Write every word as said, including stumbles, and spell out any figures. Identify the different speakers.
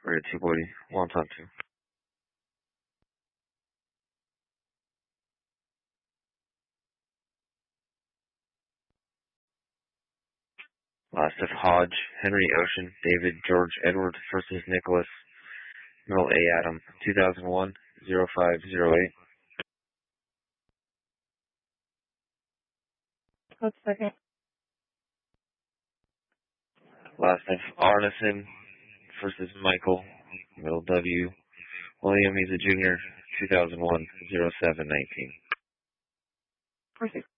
Speaker 1: Area two forty, one time two. Last of Hodge, Henry Ocean, David George Edward versus Nicholas Mill A. Adam, two thousand one, oh five oh eight.
Speaker 2: Code second.
Speaker 1: Last of Arneson versus Michael Mill W. William, he's a junior, two thousand one, oh seven nineteen.
Speaker 2: Perfect.